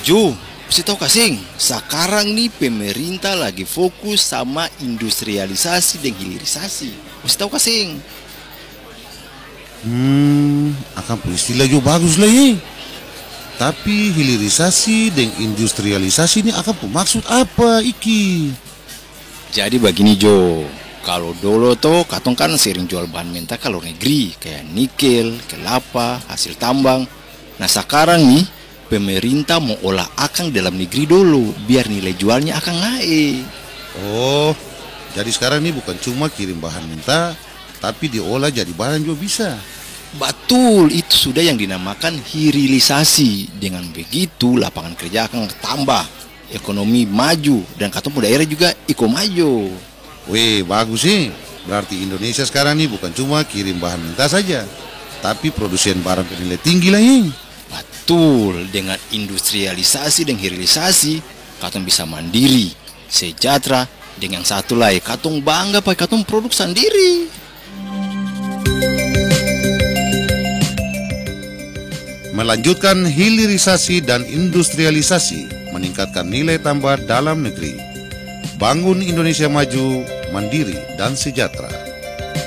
Jo, mesti tahu kasing, sekarang nih pemerintah lagi fokus sama industrialisasi dan hilirisasi. Mesti tahu kasing. Akan istilah jo bagus lah ya. Tapi hilirisasi dan industrialisasi ini akan maksud apa iki? Jadi begini Jo, kalau dulu tuh katong kan sering jual bahan mentah ke luar negeri, kayak nikel, kelapa, hasil tambang. Nah sekarang nih, pemerintah mau olah akang dalam negeri dulu, biar nilai jualnya akan naik. Oh, jadi sekarang ini bukan cuma kirim bahan mentah, tapi diolah jadi barang juga bisa. Betul, itu sudah yang dinamakan hilirisasi. Dengan begitu, lapangan kerja akan tambah, ekonomi maju, dan katong daerah juga iko maju. Weh, bagus sih. Berarti Indonesia sekarang ini bukan cuma kirim bahan mentah saja, tapi produsen barang bernilai tinggi lah ya. Betul, dengan industrialisasi dan hilirisasi, katong bisa mandiri, sejahtera, dengan satu lagi, katong bangga pakai katong produk sendiri. Melanjutkan hilirisasi dan industrialisasi, meningkatkan nilai tambah dalam negeri. Bangun Indonesia maju, mandiri, dan sejahtera.